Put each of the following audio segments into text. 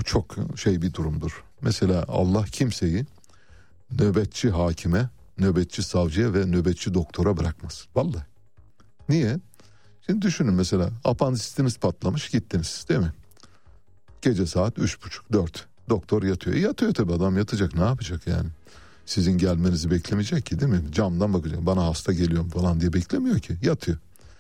çok bir durumdur. Mesela Allah kimseyi nöbetçi hakime, nöbetçi savcıya ve nöbetçi doktora bırakmaz. Vallahi. Niye? Şimdi düşünün, mesela apandisitiniz patlamış, gittiniz değil mi? Gece saat 3.30-4. Doktor yatıyor. Yatıyor tabii, adam yatacak, ne yapacak yani? Sizin gelmenizi beklemeyecek ki değil mi? Camdan bakacak, bana hasta geliyorum falan diye beklemiyor ki. Yatıyor.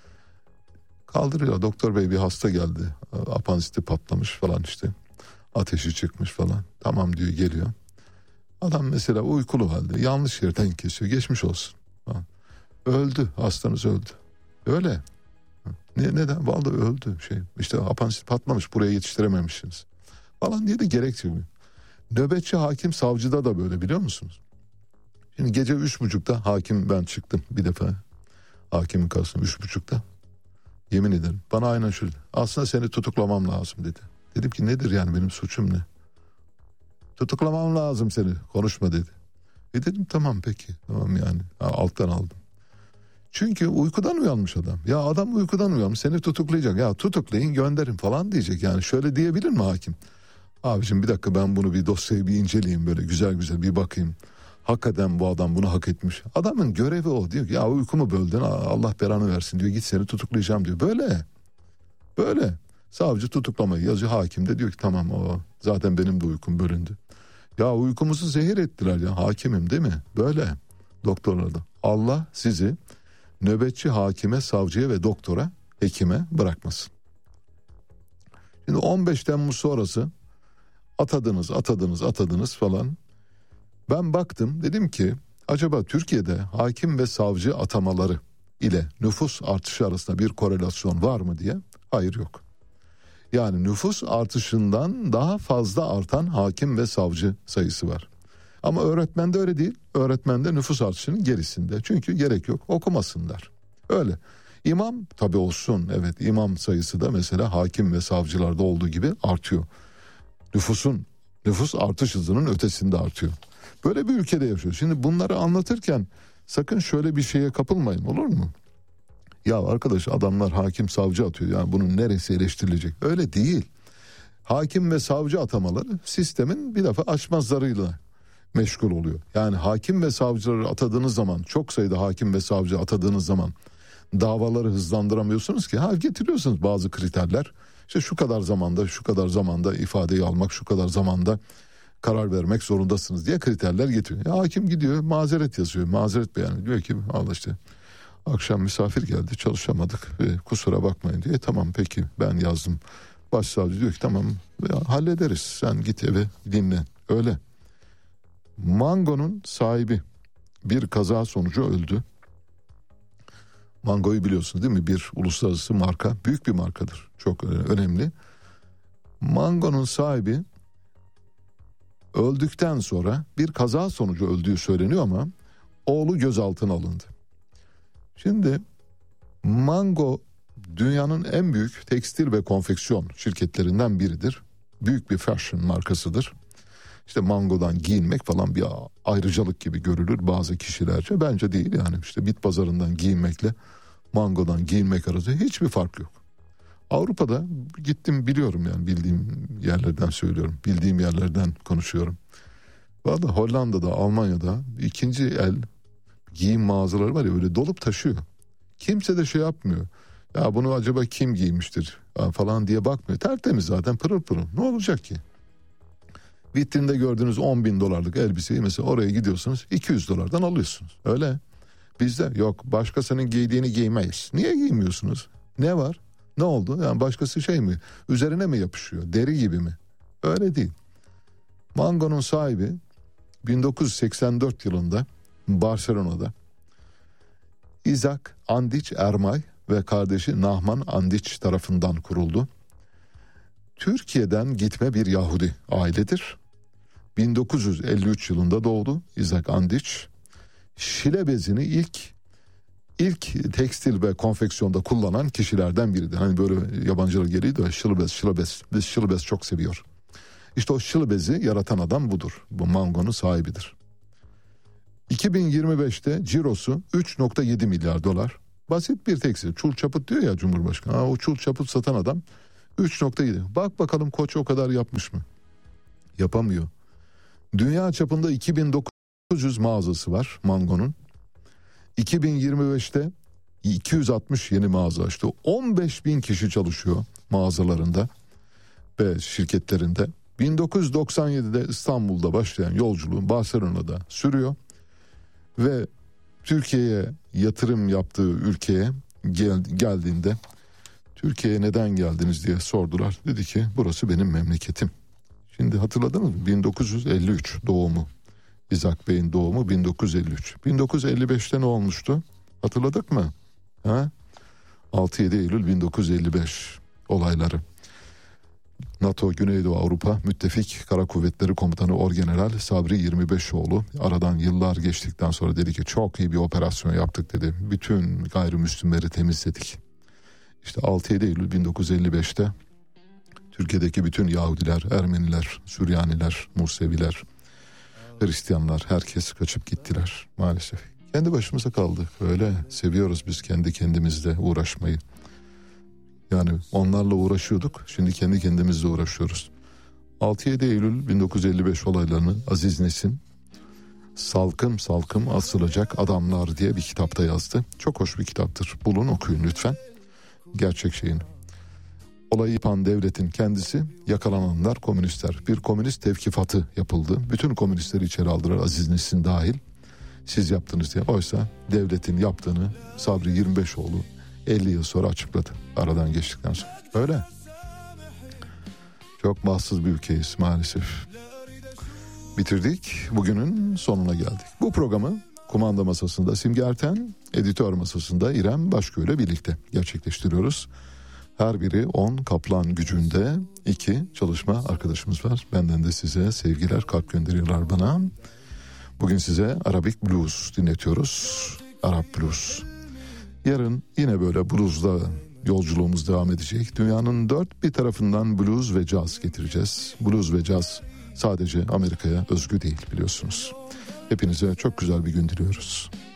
Kaldırıyor, doktor bey bir hasta geldi. Apandisiti patlamış falan işte. Ateşi çıkmış falan. Tamam diyor, geliyor. Adam mesela uykulu halde yanlış yerden kesiyor. Geçmiş olsun falan. Öldü, hastanız öldü. Öyle. Neden? Vallahi öldü. İşte apandisit patlamış, buraya yetiştirememişsiniz falan diye de gerekçe. Nöbetçi hakim savcıda da böyle, biliyor musunuz? Şimdi gece 3.30'da hakim, ben çıktım bir defa. Hakimin karşısına 3.30'da. Yemin ederim. Bana aynen şöyle. Aslında seni tutuklamam lazım dedi. Dedim ki nedir yani, benim suçum ne? Tutuklamam lazım seni. Konuşma dedi. Dedim tamam peki. Tamam yani. Alttan aldım. Çünkü uykudan uyanmış adam. Ya adam uykudan uyanmış, seni tutuklayacak. Ya tutuklayın, gönderin falan diyecek. Yani şöyle diyebilir mi hakim? Abicim bir dakika, ben bunu bir dosyayı bir inceleyeyim, böyle güzel güzel bir bakayım. Hakikaten bu adam bunu hak etmiş. Adamın görevi o, diyor ki ya uykumu böldün, Allah belanı versin diyor, git seni tutuklayacağım diyor. Böyle savcı tutuklamayı yazıyor, hakim de diyor ki tamam, o zaten benim de uykum bölündü. Ya uykumuzu zehir ettiler ya, hakimim değil mi? Böyle doktorlar da. Allah sizi nöbetçi hakime, savcıya ve doktora, hekime bırakmasın. Şimdi 15 Temmuz sonrası atadınız falan. Ben baktım, dedim ki acaba Türkiye'de hakim ve savcı atamaları ile nüfus artışı arasında bir korelasyon var mı diye. Hayır, yok. Yani nüfus artışından daha fazla artan hakim ve savcı sayısı var. Ama öğretmende öyle değil. Öğretmende nüfus artışının gerisinde. Çünkü gerek yok, okumasınlar. Öyle. İmam tabii olsun, evet, imam sayısı da mesela hakim ve savcılarda olduğu gibi artıyor. Nüfus artış hızının ötesinde artıyor. Böyle bir ülkede yaşıyor. Şimdi bunları anlatırken sakın şöyle bir şeye kapılmayın, olur mu? Ya arkadaş, adamlar hakim savcı atıyor, yani bunun neresi eleştirilecek? Öyle değil. Hakim ve savcı atamaları sistemin bir defa açmazlarıyla meşgul oluyor. Yani hakim ve savcıları atadığınız zaman, çok sayıda hakim ve savcı atadığınız zaman davaları hızlandıramıyorsunuz ki. Getiriyorsunuz bazı kriterler. İşte şu kadar zamanda ifadeyi almak, şu kadar zamanda karar vermek zorundasınız diye kriterler getiriyor. Hakim gidiyor, mazeret yazıyor, mazeret beyanı, diyor ki Allah işte akşam misafir geldi, çalışamadık, kusura bakmayın diye. Tamam peki, ben yazdım. Başsavcı diyor ki tamam ya, hallederiz, sen git eve dinle. Öyle. Mango'nun sahibi bir kaza sonucu öldü. Mango'yu biliyorsunuz değil mi? Bir uluslararası marka, büyük bir markadır, çok önemli. Mango'nun sahibi öldükten sonra, bir kaza sonucu öldüğü söyleniyor ama oğlu gözaltına alındı. Şimdi Mango dünyanın en büyük tekstil ve konfeksiyon şirketlerinden biridir. Büyük bir fashion markasıdır. İşte Mango'dan giyinmek falan bir ayrıcalık gibi görülür bazı kişilerce. Bence değil yani, işte bit pazarından giyinmekle Mango'dan giyinmek arasında hiçbir fark yok. Avrupa'da gittim, biliyorum yani, bildiğim yerlerden söylüyorum. Bildiğim yerlerden konuşuyorum. Vallahi Hollanda'da, Almanya'da ikinci el giyim mağazaları var ya, öyle dolup taşıyor. Kimse de şey yapmıyor. Ya bunu acaba kim giymiştir falan diye bakmıyor. Tertemiz zaten, pırıl pırıl. Ne olacak ki? Vitrinde gördüğünüz $10.000 elbiseyi mesela oraya gidiyorsunuz $200 alıyorsunuz. Öyle. Bizde yok, başkasının giydiğini giymeyiz. Niye giymiyorsunuz? Ne var? Ne oldu? Yani başkası şey mi? Üzerine mi yapışıyor? Deri gibi mi? Öyle değil. Mango'nun sahibi 1984 yılında Barcelona'da Isaac Andiç Ermay ve kardeşi Nahman Andiç tarafından kuruldu. Türkiye'den gitme bir Yahudi ailedir. 1953 yılında doğdu Isaac Andiç. Şile bezini ilk tekstil ve konfeksiyonda kullanan kişilerden biridir. Hani böyle yabancılar geliyor da şile bez. Biz şile bez çok seviyor. İşte o şile bezi yaratan adam budur. Bu Mango'nun sahibidir. 2025'te cirosu $3.7 milyar. Basit bir tekstil. Çul çaput diyor ya Cumhurbaşkanı. O çul çaput satan adam 3.7. Bak bakalım Koç o kadar yapmış mı? Yapamıyor. Dünya çapında 2900 mağazası var Mango'nun. 2025'te 260 yeni mağaza açtı. 15.000 kişi çalışıyor mağazalarında ve şirketlerinde. 1997'de İstanbul'da başlayan yolculuğun Barcelona'da sürüyor. Ve Türkiye'ye yatırım yaptığı ülkeye geldiğinde Türkiye'ye neden geldiniz diye sordular. Dedi ki burası benim memleketim. Şimdi hatırladınız mı? 1953 doğumu. İshak Bey'in doğumu 1953. 1955'te ne olmuştu? Hatırladık mı? Ha? 6-7 Eylül 1955 olayları. NATO Güneydoğu Avrupa Müttefik Kara Kuvvetleri Komutanı Orgeneral Sabri 25oğlu aradan yıllar geçtikten sonra dedi ki çok iyi bir operasyon yaptık dedi. Bütün gayrimüslimleri temizledik. İşte 6-7 Eylül 1955'te Türkiye'deki bütün Yahudiler, Ermeniler, Süryaniler, Museviler, Hristiyanlar herkes kaçıp gittiler maalesef. Kendi başımıza kaldık. Öyle seviyoruz biz kendi kendimizle uğraşmayı. Yani onlarla uğraşıyorduk. Şimdi kendi kendimizle uğraşıyoruz. 6-7 Eylül 1955 olaylarını Aziz Nesin Salkım Salkım Asılacak Adamlar diye bir kitapta yazdı. Çok hoş bir kitaptır. Bulun, okuyun lütfen. Gerçek şeyin. Olayı yapan devletin kendisi, yakalananlar komünistler. Bir komünist tevkifatı yapıldı. Bütün komünistleri içeri aldılar, Aziz Nesin dahil. Siz yaptınız diye. Oysa devletin yaptığını Sabri 25oğlu 50 yıl sonra açıkladı. Aradan geçtikten sonra. Öyle. Çok bahtsız bir ülkeyiz maalesef. Bitirdik. Bugünün sonuna geldik. Bu programı kumanda masasında Simge Erten, editör masasında İrem Başköy ile birlikte gerçekleştiriyoruz. Her biri 10 kaplan gücünde 2 çalışma arkadaşımız var. Benden de size sevgiler, kalp gönderiyorlar bana. Bugün size Arabic Blues dinletiyoruz. Arap Blues. Yarın yine böyle blues'da yolculuğumuz devam edecek. Dünyanın dört bir tarafından blues ve caz getireceğiz. Blues ve caz sadece Amerika'ya özgü değil biliyorsunuz. Hepinize çok güzel bir gün diliyoruz.